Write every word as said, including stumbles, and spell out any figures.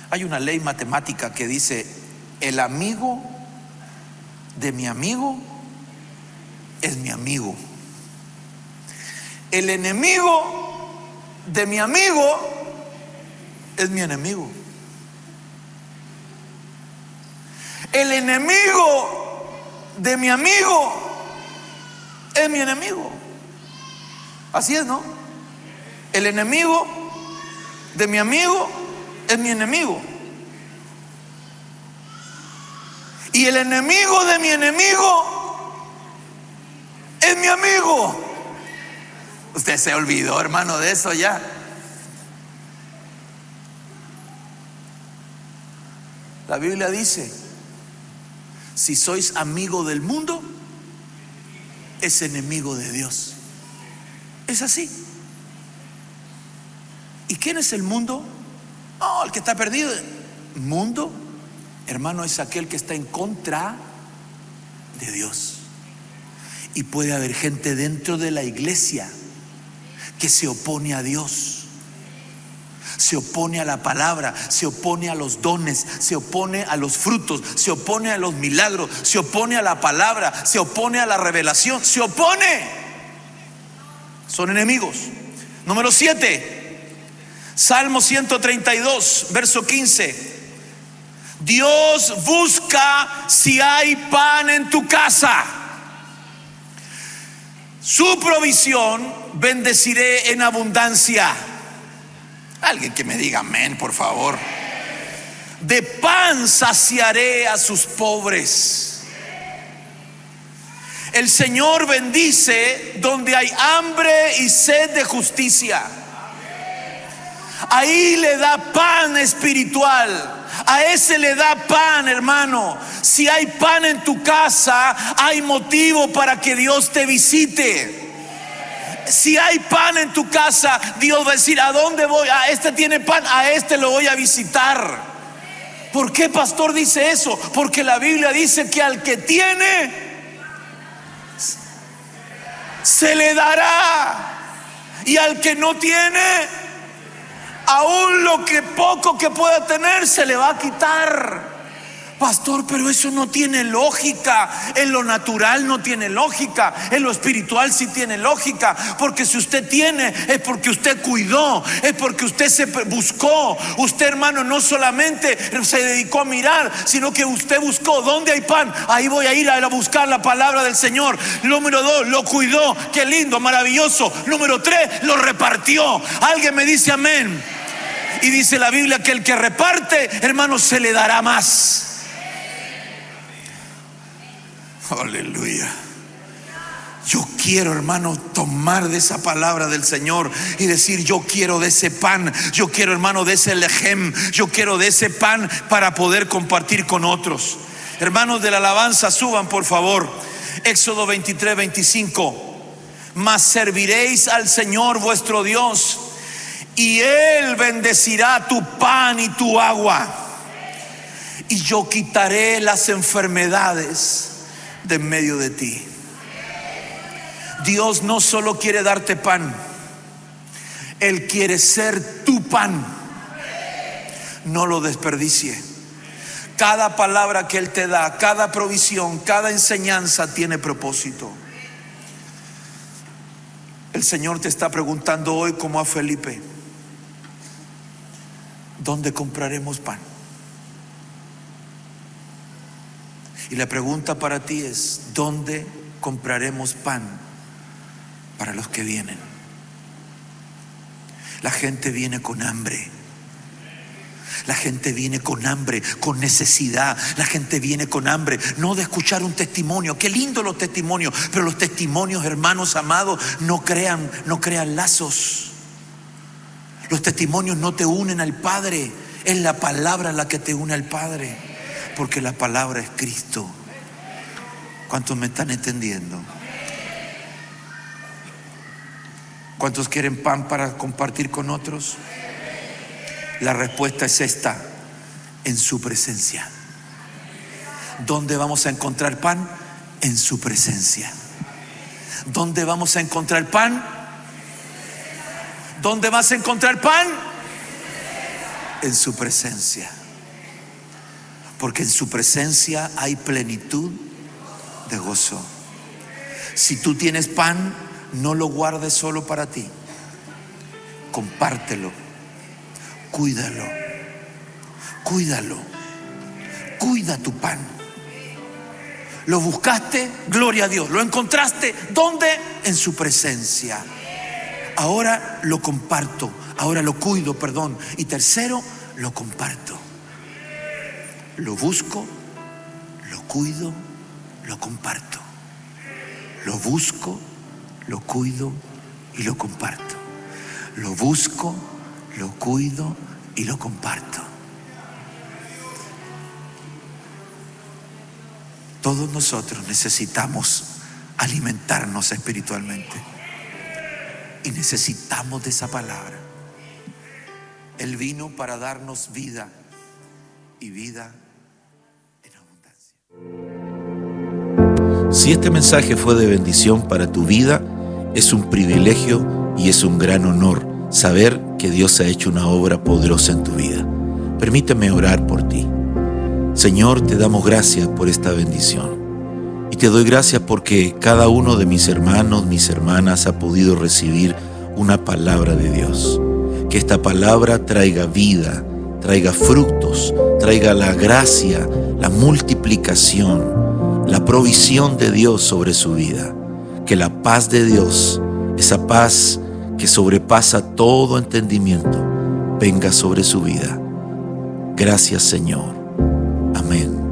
Hay una ley matemática que dice: el amigo de mi amigo es mi amigo. El enemigo de mi amigo es mi enemigo. El enemigo de mi amigo es mi enemigo. Así es, ¿no? El enemigo de mi amigo es mi enemigo. Y el enemigo de mi enemigo es mi amigo. Usted se olvidó, hermano, de eso ya. La Biblia dice: si sois amigo del mundo, es enemigo de Dios. Es así. ¿Y quién es el mundo? No, el que está perdido. Mundo, hermano, es aquel que está en contra de Dios. Y puede haber gente dentro de la iglesia que se opone a Dios, se opone a la palabra, se opone a los dones, se opone a los frutos, se opone a los milagros, se opone a la palabra, se opone a la revelación, se opone. Son enemigos. Número siete, Salmo ciento treinta y dos, verso quince. Dios busca si hay pan en tu casa. Su provisión bendeciré en abundancia. Alguien que me diga amén, por favor. De pan saciaré a sus pobres. El Señor bendice donde hay hambre y sed de justicia. Ahí le da pan espiritual. A ese le da pan, hermano. Si hay pan en tu casa, hay motivo para que Dios te visite. Si hay pan en tu casa, Dios va a decir: ¿a dónde voy? A este tiene pan, a este lo voy a visitar. ¿Por qué, pastor, dice eso? Porque la Biblia dice que al que tiene se le dará, y al que no tiene, aún lo que poco que pueda tener se le va a quitar. Pastor, pero eso no tiene lógica. En lo natural no tiene lógica, en lo espiritual sí tiene lógica. Porque si usted tiene, es porque usted cuidó, es porque usted se buscó. Usted, hermano, no solamente se dedicó a mirar, sino que usted buscó dónde hay pan. Ahí voy a ir a buscar la palabra del Señor. Número dos, lo cuidó. Qué lindo, maravilloso. Número tres, lo repartió. Alguien me dice amén. Y dice la Biblia que el que reparte, hermano, se le dará más. Aleluya. Yo quiero, hermano, tomar de esa palabra del Señor y decir: yo quiero de ese pan, yo quiero, hermano, de ese lejem, yo quiero de ese pan para poder compartir con otros. Hermanos de la alabanza, suban por favor. Éxodo veintitrés, veinticinco. Mas serviréis al Señor vuestro Dios, y Él bendecirá tu pan y tu agua, y yo quitaré las enfermedades de en medio de ti. Dios no solo quiere darte pan, Él quiere ser tu pan. No lo desperdicie. Cada palabra que Él te da, cada provisión, cada enseñanza tiene propósito. El Señor te está preguntando hoy, como a Felipe: ¿dónde compraremos pan? Y la pregunta para ti es: ¿dónde compraremos pan para los que vienen? La gente viene con hambre. La gente viene con hambre, con necesidad. La gente viene con hambre, no de escuchar un testimonio. Qué lindo los testimonios, pero los testimonios, hermanos amados, no crean, no crean lazos. Los testimonios no te unen al Padre. Es la palabra la que te une al Padre. Porque la palabra es Cristo. ¿Cuántos me están entendiendo? ¿Cuántos quieren pan para compartir con otros? La respuesta es esta: en su presencia. ¿Dónde vamos a encontrar pan? En su presencia. ¿Dónde vamos a encontrar pan? ¿Dónde vas a encontrar pan? en su presencia, porque en su presencia hay plenitud de gozo. Si tú tienes pan, no lo guardes solo para ti, compártelo, cuídalo, cuídalo, cuida tu pan. Lo buscaste, gloria a Dios. Lo encontraste, ¿dónde? En su presencia. Ahora lo comparto, ahora lo cuido, perdón. Y tercero, lo comparto. Lo busco, lo cuido, lo comparto. Lo busco, lo cuido y lo comparto. Lo busco, lo cuido y lo comparto. Todos nosotros necesitamos alimentarnos espiritualmente y necesitamos de esa palabra. Él vino para darnos vida y vida en abundancia. Si este mensaje fue de bendición para tu vida, es un privilegio y es un gran honor saber que Dios ha hecho una obra poderosa en tu vida. Permíteme orar por ti. Señor, te damos gracias por esta bendición. Y te doy gracias porque cada uno de mis hermanos, mis hermanas ha podido recibir una palabra de Dios. Que esta palabra traiga vida, traiga frutos, traiga la gracia, la multiplicación, la provisión de Dios sobre su vida. Que la paz de Dios, esa paz que sobrepasa todo entendimiento, venga sobre su vida. Gracias, Señor. Amén.